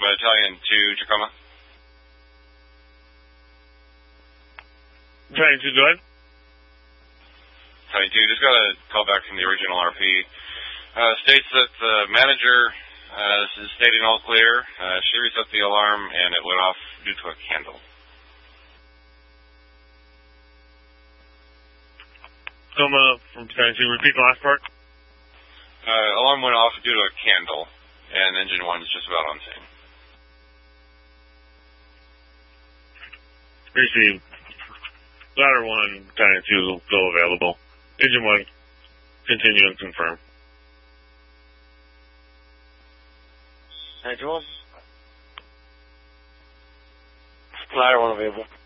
Battalion to Tacoma. Battalion 2, go ahead. Battalion 2, just got a call back from the original RP. States that the manager is stating all clear. She reset the alarm and it went off due to a candle. Tacoma from Battalion 2, repeat the last part. Alarm went off due to a candle, and engine 1 is just about on scene. Received. Ladder 1, Battalion 2 is still available. Engine 1, continue and confirm. Engine 1. Ladder 1 available.